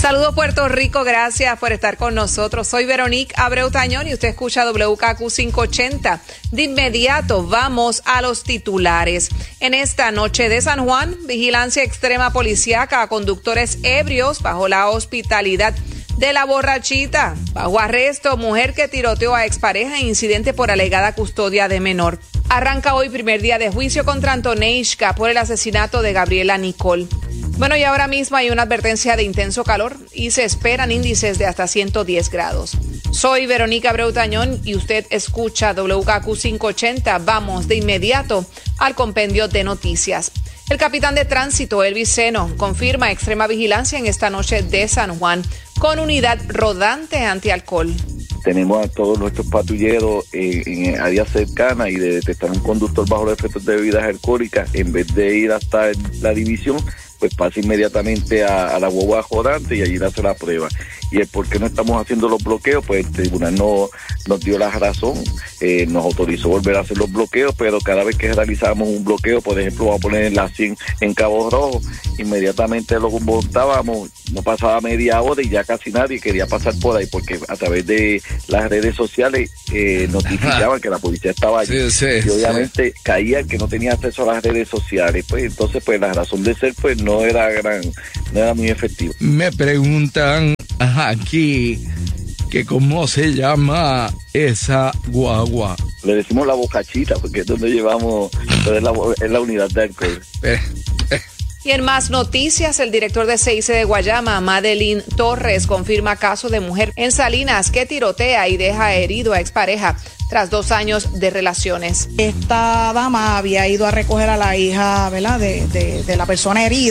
Saludos Puerto Rico, gracias por estar con nosotros. Soy Veronique Abreu Tañón y usted escucha WKQ 580. De inmediato vamos a los titulares. En esta noche de San Juan, vigilancia extrema policíaca a conductores ebrios bajo la hospitalidad de la borrachita. Bajo arresto, mujer que tiroteó a expareja en incidente por alegada custodia de menor. Arranca hoy primer día de juicio contra Antoneishka por el asesinato de Gabriela Nicole. Bueno, y ahora mismo hay una advertencia de intenso calor y se esperan índices de hasta 110 grados. Soy Verónica Abreu Tañón y usted escucha WKQ 580. Vamos de inmediato al compendio de noticias. El capitán de tránsito, Elvis Seno, confirma extrema vigilancia en esta noche de San Juan con unidad rodante antialcohol. Tenemos a todos nuestros patrulleros en áreas cercanas y de detectar un conductor bajo los efectos de bebidas alcohólicas, en vez de ir hasta la división, pues pasa inmediatamente a la guagua rodante y allí le hace la prueba. Y el por qué no estamos haciendo los bloqueos, pues el tribunal nos dio la razón, nos autorizó volver a hacer los bloqueos, pero cada vez que realizábamos un bloqueo, por ejemplo, vamos a poner la 100 en Cabo Rojo, inmediatamente lo montábamos, no pasaba media hora y ya casi nadie quería pasar por ahí, porque a través de las redes sociales notificaban que la policía estaba allí. Y obviamente caía el que no tenía acceso a las redes sociales, pues entonces pues la razón de ser pues no era muy efectiva. Me preguntan aquí que cómo se llama esa guagua. Le decimos la bocachita porque es donde llevamos, es la unidad de alcohol. Y en más noticias, el director de CIC de Guayama, Madeline Torres, confirma caso de mujer en Salinas que tirotea y deja herido a expareja tras 2 años de relaciones. Esta dama había ido a recoger a la hija, ¿verdad?, de la persona herida.